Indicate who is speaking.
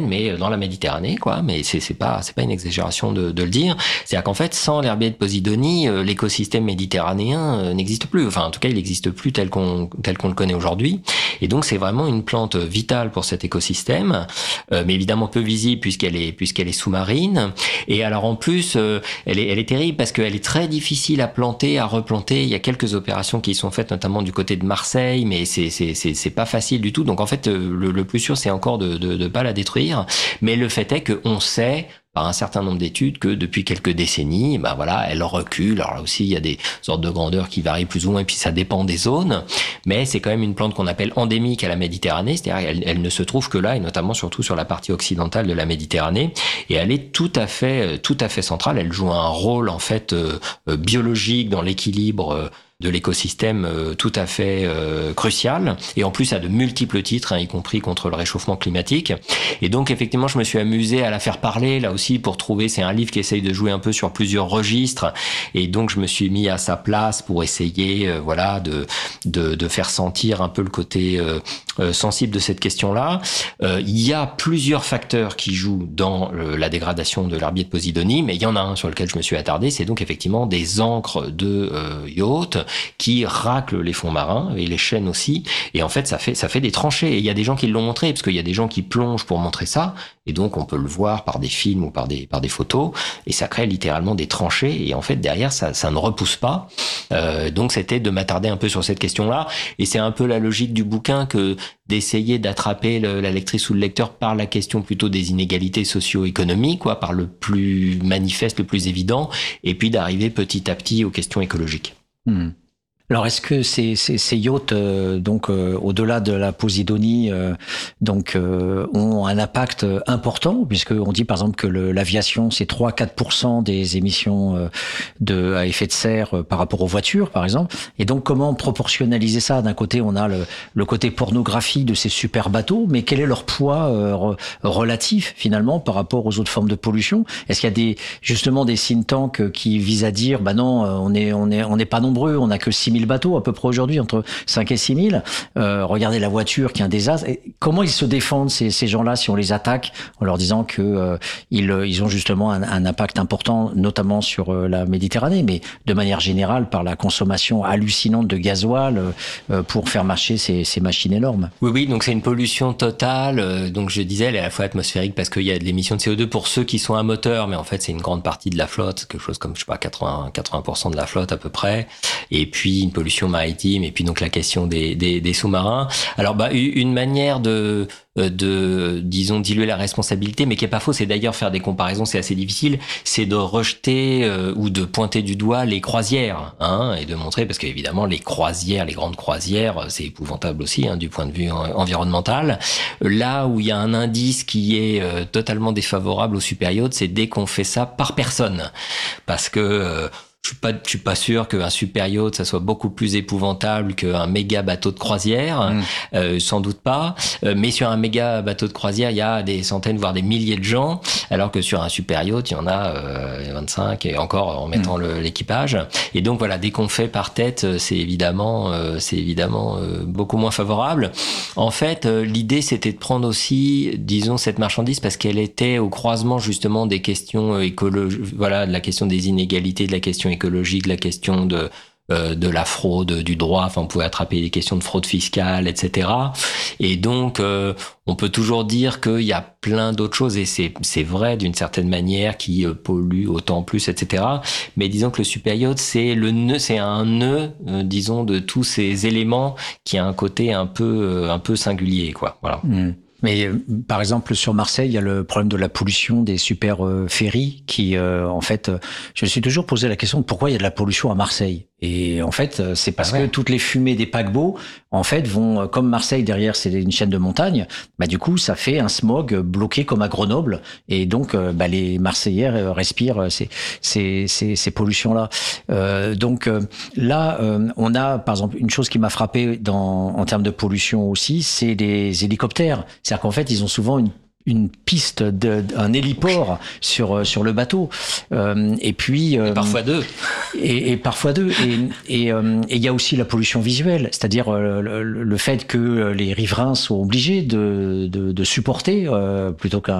Speaker 1: mais dans la Méditerranée, quoi. Mais c'est pas une exagération de le dire. C'est-à-dire qu'en fait, sans l'herbier de Posidonie, l'écosystème méditerranéen n'existe plus. Enfin, en tout cas, il n'existe plus tel qu'on le connaît aujourd'hui. Et donc, c'est vraiment une plante vitale pour cet écosystème, mais évidemment peu visible puisqu'elle est sous-marine. Et alors en plus, elle est terrible parce qu'elle est très difficile à planter, à replanter. Il y a quelques opérations qui sont faites, notamment du côté de Marseille, mais c'est pas facile du tout. Donc en fait, le plus sûr, c'est encore de pas la détruire. Mais le fait est qu'on sait par un certain nombre d'études que depuis quelques décennies, ben voilà, elle recule. Alors là aussi, il y a des sortes de grandeurs qui varient plus ou moins, et puis ça dépend des zones. Mais c'est quand même une plante qu'on appelle endémique à la Méditerranée, c'est-à-dire elle ne se trouve que là, et notamment surtout sur la partie occidentale de la Méditerranée. Et elle est tout à fait centrale. Elle joue un rôle en fait biologique dans l'équilibre de l'écosystème tout à fait crucial, et en plus à de multiples titres, y compris contre le réchauffement climatique. Et donc effectivement, je me suis amusé à la faire parler là aussi pour trouver. C'est un livre qui essaye de jouer un peu sur plusieurs registres, et donc je me suis mis à sa place pour essayer voilà de faire sentir un peu le côté sensible de cette question-là. Il y a plusieurs facteurs qui jouent dans la dégradation de l'herbier de Posidonie, mais il y en a un sur lequel je me suis attardé, c'est donc effectivement des ancres de yacht qui raclent les fonds marins et les chaînes aussi, et en fait ça fait des tranchées. Et il y a des gens qui l'ont montré, parce qu'il y a des gens qui plongent pour montrer ça, et donc on peut le voir par des films ou par des photos, et ça crée littéralement des tranchées, et en fait derrière ça ne repousse pas. Donc c'était de m'attarder un peu sur cette question-là, et c'est un peu la logique du bouquin que d'essayer d'attraper la lectrice ou le lecteur par la question plutôt des inégalités socio-économiques, quoi, par le plus manifeste, le plus évident, et puis d'arriver petit à petit aux questions écologiques.
Speaker 2: Alors, est-ce que ces yachts, au-delà de la Posidonie, ont un impact important, puisqu'on dit par exemple que l'aviation, c'est 3-4% des émissions à effet de serre par rapport aux voitures, par exemple. Et donc, comment proportionnaliser ça? D'un côté, on a le côté pornographique de ces super bateaux, mais quel est leur poids relatif, finalement, par rapport aux autres formes de pollution? Est-ce qu'il y a justement des think tanks qui visent à dire, bah non, on n'est pas nombreux, on n'a que 6 000 bateaux à peu près aujourd'hui, entre 5 et 6 000. Regardez la voiture qui est un désastre. Et comment ils se défendent, ces gens-là, si on les attaque en leur disant que ils ont justement un impact important, notamment sur la Méditerranée, mais de manière générale par la consommation hallucinante de gasoil pour faire marcher ces machines énormes.
Speaker 1: Oui, donc c'est une pollution totale. Donc je disais, elle est à la fois atmosphérique parce qu'il y a de l'émission de CO2 pour ceux qui sont à moteur, mais en fait c'est une grande partie de la flotte, quelque chose comme 80% de la flotte à peu près. Et puis une pollution maritime, et puis donc la question des sous-marins. Alors une manière de disons diluer la responsabilité, mais qui est pas faux, c'est d'ailleurs faire des comparaisons, c'est assez difficile, c'est de rejeter ou de pointer du doigt les croisières, et de montrer, parce qu'évidemment les grandes croisières, c'est épouvantable aussi du point de vue environnemental. Là où il y a un indice qui est totalement défavorable au super yacht, c'est dès qu'on fait ça par personne, parce que je suis pas sûr qu'un super yacht ça soit beaucoup plus épouvantable qu'un méga bateau de croisière, sans doute pas. Mais sur un méga bateau de croisière, il y a des centaines voire des milliers de gens, alors que sur un super yacht, il y en a 25, et encore en mettant l'équipage. Et donc voilà, dès qu'on fait par tête, c'est évidemment beaucoup moins favorable. En fait, l'idée c'était de prendre aussi, disons, cette marchandise parce qu'elle était au croisement justement des questions écologiques, voilà, de la question des inégalités, de la question écologique, la question de la fraude, du droit, enfin on pouvait attraper des questions de fraude fiscale, etc. Et donc on peut toujours dire qu'il y a plein d'autres choses, et c'est vrai d'une certaine manière, qui polluent autant plus, etc. Mais disons que le super yacht c'est un nœud, disons, de tous ces éléments qui a un côté un peu singulier, quoi. Voilà.
Speaker 2: Mais par exemple sur Marseille, il y a le problème de la pollution des super ferries qui, en fait, je me suis toujours posé la question de pourquoi il y a de la pollution à Marseille. Et en fait, c'est parce que toutes les fumées des paquebots, en fait, vont, comme Marseille derrière, c'est une chaîne de montagne, du coup, ça fait un smog bloqué comme à Grenoble. Et donc, les Marseillais respirent ces pollutions-là. Donc là, on a, par exemple, une chose qui m'a frappé en termes de pollution aussi, c'est les hélicoptères. C'est-à-dire qu'en fait, ils ont souvent une piste un héliport sur le bateau, et puis
Speaker 1: et parfois deux
Speaker 2: et parfois deux, et il y a aussi la pollution visuelle, c'est-à-dire le fait que les riverains sont obligés de supporter plutôt qu'un